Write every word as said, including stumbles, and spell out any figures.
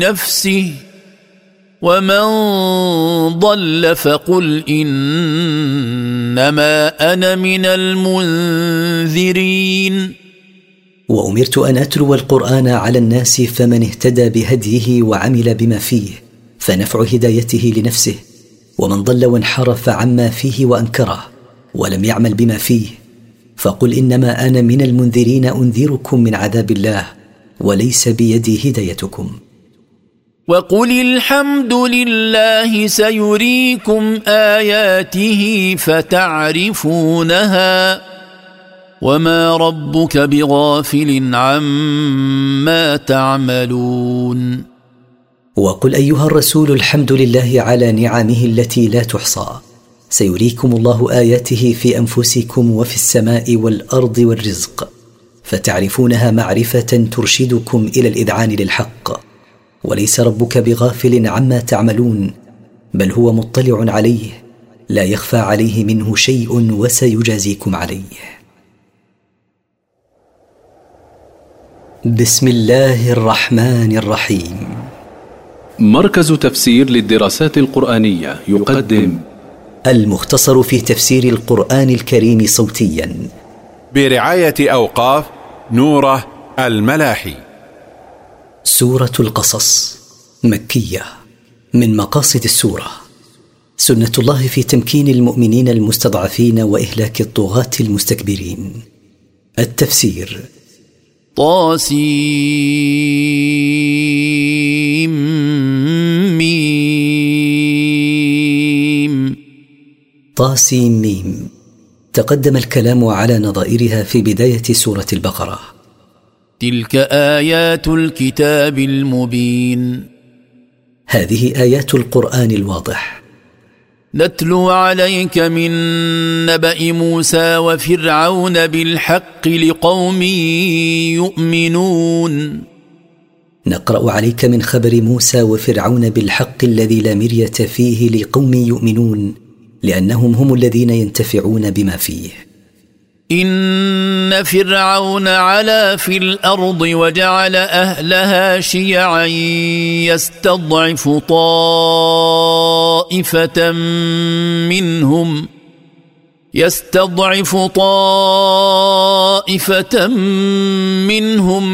نفسه ومن ضل فقل إنما أنا من المنذرين. وأمرت أن أتلو القرآن على الناس فمن اهتدى بهديه وعمل بما فيه فنفع هدايته لنفسه، ومن ضل وانحرف عما فيه وأنكره ولم يعمل بما فيه فقل إنما أنا من المنذرين أنذركم من عذاب الله وليس بيدي هدايتكم. وقل الحمد لله سيريكم آياته فتعرفونها وما ربك بغافل عما تعملون. وقل أيها الرسول الحمد لله على نعمه التي لا تحصى، سيريكم الله آياته في أنفسكم وفي السماء والأرض والرزق فتعرفونها معرفة ترشدكم إلى الإذعان للحق، وليس ربك بغافل عما تعملون بل هو مطلع عليه لا يخفى عليه منه شيء وسيجازيكم عليه. بسم الله الرحمن الرحيم. مركز تفسير للدراسات القرآنية يقدم المختصر في تفسير القرآن الكريم صوتيا برعاية أوقاف نوره الملاحي. سورة القصص مكية. من مقاصد السورة سنة الله في تمكين المؤمنين المستضعفين وإهلاك الطغاة المستكبرين. التفسير طاسيم ميم. طاسيم ميم. تقدم الكلام على نظائرها في بداية سورة البقرة. تلك آيات الكتاب المبين. هذه آيات القرآن الواضح. نتلو عليك من نبأ موسى وفرعون بالحق لقوم يؤمنون. نقرأ عليك من خبر موسى وفرعون بالحق الذي لا مرية فيه لقوم يؤمنون لأنهم هم الذين ينتفعون بما فيه. إن فرعون علا في الأرض وجعل أهلها شيعا يستضعف طائفة منهم يستضعف طائفة منهم